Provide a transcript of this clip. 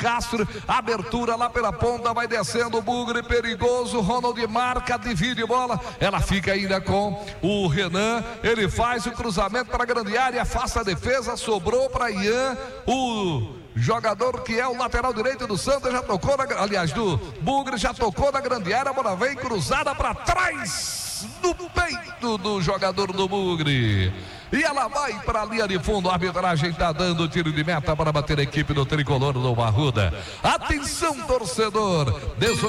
Castro, abertura lá pela ponta, vai descendo o Bugre, perigoso, Ronald marca, divide bola, ela fica ainda com o Renan, ele faz o cruzamento para a grande área, afasta a defesa, sobrou para Ian, o jogador que é o lateral direito do Santos já tocou, do Bugre, já tocou na grande área, a bola vem cruzada para trás do peito do jogador do Bugre. E ela vai para a linha de fundo. A arbitragem está dando tiro de meta para bater a equipe do tricolor do Arruda. Atenção, torcedor.